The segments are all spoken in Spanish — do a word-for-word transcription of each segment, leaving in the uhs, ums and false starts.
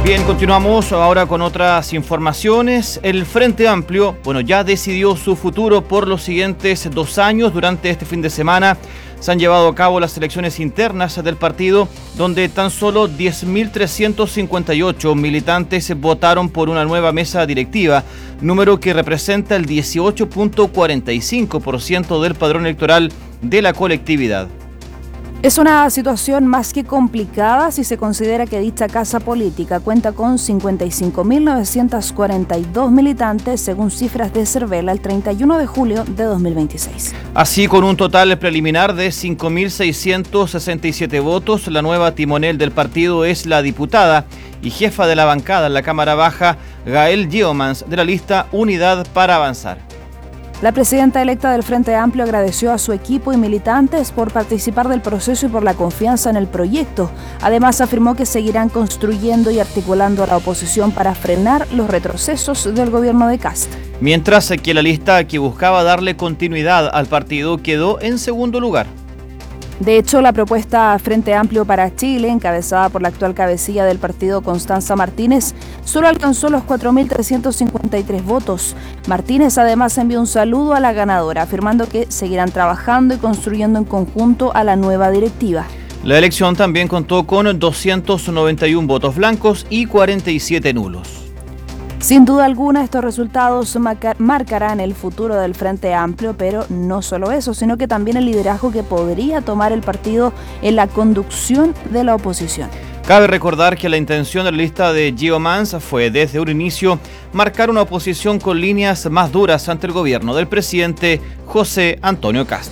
Bien, continuamos ahora con otras informaciones. El Frente Amplio, bueno, ya decidió su futuro por los siguientes dos años. Durante este fin de semana se han llevado a cabo las elecciones internas del partido, donde tan solo diez mil trescientos cincuenta y ocho militantes votaron por una nueva mesa directiva, número que representa el dieciocho punto cuarenta y cinco por ciento del padrón electoral de la colectividad. Es una situación más que complicada si se considera que dicha casa política cuenta con cincuenta y cinco mil novecientos cuarenta y dos militantes, según cifras de Cervela, el treinta y uno de julio de dos mil veintiséis. Así, con un total preliminar de cinco mil seiscientos sesenta y siete votos, la nueva timonel del partido es la diputada y jefa de la bancada en la Cámara Baja, Gael Yeomans, de la lista Unidad para Avanzar. La presidenta electa del Frente Amplio agradeció a su equipo y militantes por participar del proceso y por la confianza en el proyecto. Además, afirmó que seguirán construyendo y articulando a la oposición para frenar los retrocesos del gobierno de Kast. Mientras que la lista que buscaba darle continuidad al partido quedó en segundo lugar. De hecho, la propuesta Frente Amplio para Chile, encabezada por la actual cabecilla del partido, Constanza Martínez, solo alcanzó los cuatro mil trescientos cincuenta y tres votos. Martínez además envió un saludo a la ganadora, afirmando que seguirán trabajando y construyendo en conjunto a la nueva directiva. La elección también contó con doscientos noventa y uno votos blancos y cuarenta y siete nulos. Sin duda alguna, estos resultados marcarán el futuro del Frente Amplio, pero no solo eso, sino que también el liderazgo que podría tomar el partido en la conducción de la oposición. Cabe recordar que la intención de la lista de Yeomans fue desde un inicio marcar una oposición con líneas más duras ante el gobierno del presidente José Antonio Kast.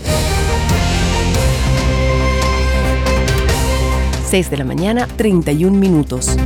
seis de la mañana, treinta y un minutos.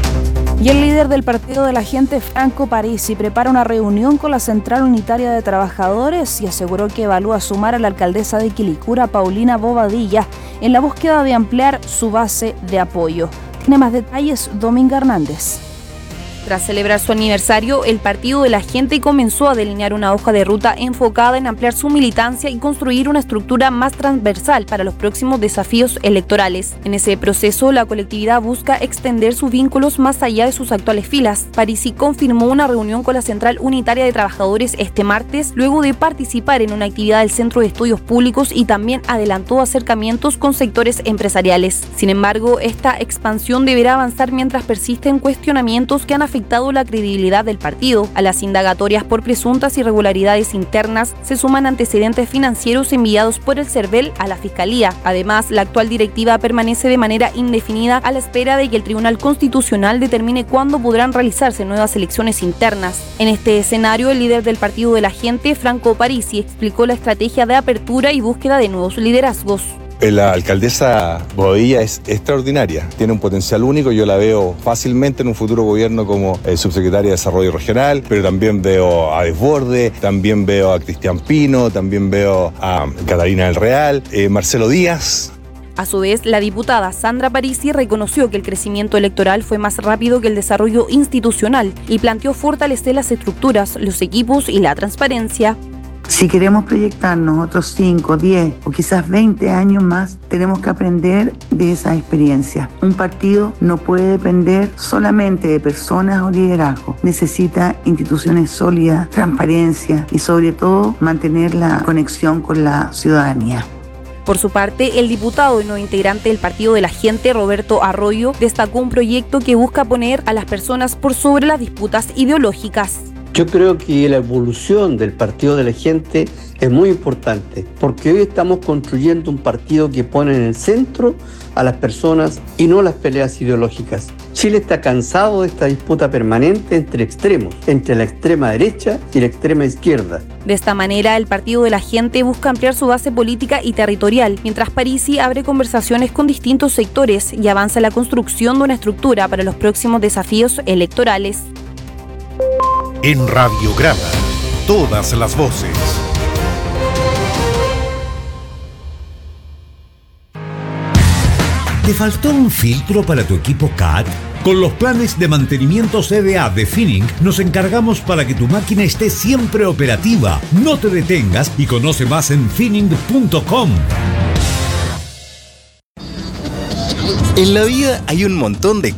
Y el líder del Partido de la Gente, Franco Parisi, prepara una reunión con la Central Unitaria de Trabajadores y aseguró que evalúa sumar a la alcaldesa de Quilicura, Paulina Bobadilla, en la búsqueda de ampliar su base de apoyo. Tiene más detalles Dominga Hernández. Tras celebrar su aniversario, el Partido de la Gente comenzó a delinear una hoja de ruta enfocada en ampliar su militancia y construir una estructura más transversal para los próximos desafíos electorales. En ese proceso, la colectividad busca extender sus vínculos más allá de sus actuales filas. Parisi confirmó una reunión con la Central Unitaria de Trabajadores este martes, luego de participar en una actividad del Centro de Estudios Públicos, y también adelantó acercamientos con sectores empresariales. Sin embargo, esta expansión deberá avanzar mientras persisten cuestionamientos que han afectado la credibilidad del partido. A las indagatorias por presuntas irregularidades internas se suman antecedentes financieros enviados por el CERVEL a la Fiscalía. Además, la actual directiva permanece de manera indefinida a la espera de que el Tribunal Constitucional determine cuándo podrán realizarse nuevas elecciones internas. En este escenario, el líder del Partido de la Gente, Franco Parisi, explicó la estrategia de apertura y búsqueda de nuevos liderazgos. La alcaldesa Bobadilla es extraordinaria, tiene un potencial único. Yo la veo fácilmente en un futuro gobierno como eh, subsecretaria de Desarrollo Regional, pero también veo a Desborde, también veo a Cristian Pino, también veo a Catalina del Real, eh, Marcelo Díaz. A su vez, la diputada Sandra Parisi reconoció que el crecimiento electoral fue más rápido que el desarrollo institucional y planteó fortalecer las estructuras, los equipos y la transparencia. Si queremos proyectarnos otros cinco, diez o quizás veinte años más, tenemos que aprender de esa experiencia. Un partido no puede depender solamente de personas o liderazgo. Necesita instituciones sólidas, transparencia y sobre todo mantener la conexión con la ciudadanía. Por su parte, el diputado y nuevo integrante del Partido de la Gente, Roberto Arroyo, destacó un proyecto que busca poner a las personas por sobre las disputas ideológicas. Yo creo que la evolución del Partido de la Gente es muy importante, porque hoy estamos construyendo un partido que pone en el centro a las personas y no las peleas ideológicas. Chile está cansado de esta disputa permanente entre extremos, entre la extrema derecha y la extrema izquierda. De esta manera, el Partido de la Gente busca ampliar su base política y territorial, mientras Parisi abre conversaciones con distintos sectores y avanza en la construcción de una estructura para los próximos desafíos electorales. En Radiograma, todas las voces. ¿Te faltó un filtro para tu equipo C A T? Con los planes de mantenimiento C D A de Finning nos encargamos para que tu máquina esté siempre operativa. No te detengas y conoce más en finning punto com. En la vida hay un montón de